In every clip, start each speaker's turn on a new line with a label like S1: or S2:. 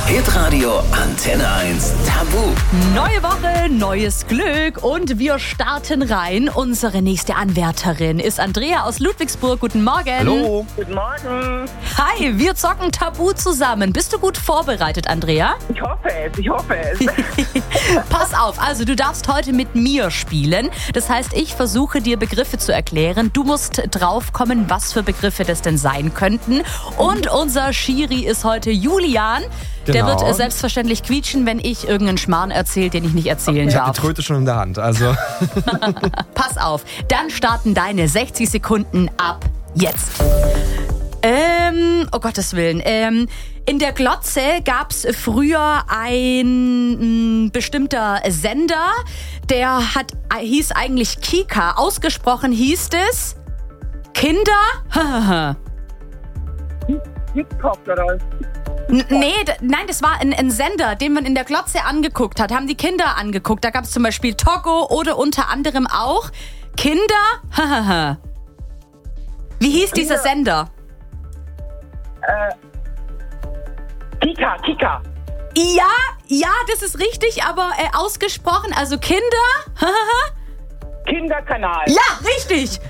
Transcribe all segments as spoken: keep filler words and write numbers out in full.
S1: Hitradio Antenne eins Tabu.
S2: Neue Woche, neues Glück und wir starten rein. Unsere nächste Anwärterin ist Andrea aus Ludwigsburg. Guten Morgen.
S3: Hallo.
S4: Guten Morgen.
S2: Hi, wir zocken Tabu zusammen. Bist du gut vorbereitet, Andrea?
S4: Ich hoffe es, ich hoffe es.
S2: Pass auf, also du darfst heute mit mir spielen. Das heißt, ich versuche dir Begriffe zu erklären. Du musst draufkommen, was für Begriffe das denn sein könnten. Und unser Schiri ist heute Julian. Der
S3: Genau.
S2: wird selbstverständlich quietschen, wenn ich irgendeinen Schmarrn erzähle, den ich nicht erzählen
S3: Ich habe
S2: darf.
S3: die Tröte schon in der Hand, also.
S2: Pass auf, dann starten deine sechzig Sekunden ab jetzt. Ähm, oh Gottes Willen. Ähm, in der Glotze gab es früher ein mh, bestimmter Sender, der hat, hieß eigentlich Kika. Ausgesprochen hieß es Kinder.
S4: Hip-Hop oder was?
S2: N- Nee, d- nein, das war ein, ein Sender, den man in der Glotze angeguckt hat. Haben die Kinder angeguckt. Da gab es zum Beispiel Togo oder unter anderem auch Kinder. Wie hieß dieser Sender?
S4: Äh, Kika, Kika.
S2: Ja, ja, das ist richtig, aber äh, ausgesprochen, also Kinder.
S4: Kinderkanal.
S2: Ja, richtig.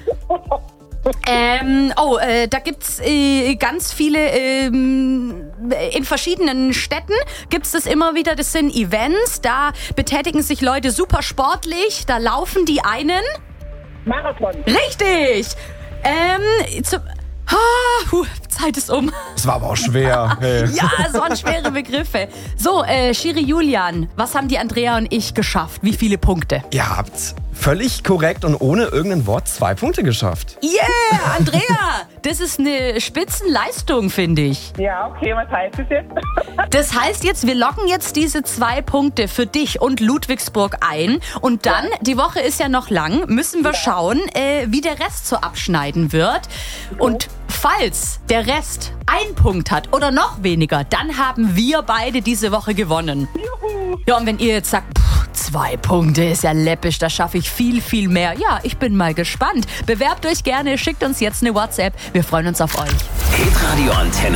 S2: Ähm, oh, äh, da gibt's äh, ganz viele, ähm, in verschiedenen Städten gibt's das immer wieder, das sind Events, da betätigen sich Leute super sportlich, da laufen die einen.
S4: Marathon.
S2: Richtig. Ähm, zu, ah, huh, Zeit ist um.
S3: Das war aber auch schwer. Hey.
S2: Ja, es waren schwere Begriffe. So, äh, Schiri Julian, was haben die Andrea und ich geschafft? Wie viele Punkte?
S3: Ihr habt völlig korrekt und ohne irgendein Wort zwei Punkte geschafft.
S2: Yeah, Andrea, das ist eine Spitzenleistung, finde ich.
S4: Ja, okay, was heißt das jetzt?
S2: Das heißt jetzt, wir locken jetzt diese zwei Punkte für dich und Ludwigsburg ein. Und dann, die Woche ist ja noch lang, müssen wir schauen, äh, wie der Rest so abschneiden wird. Und falls der Rest einen Punkt hat oder noch weniger, dann haben wir beide diese Woche gewonnen.
S4: Juhu.
S2: Ja, und wenn ihr jetzt sagt, pff, zwei Punkte ist ja läppisch, da schaffe ich viel, viel mehr. Ja, ich bin mal gespannt. Bewerbt euch gerne, schickt uns jetzt eine WhatsApp. Wir freuen uns auf euch.
S1: Hitradio Antenne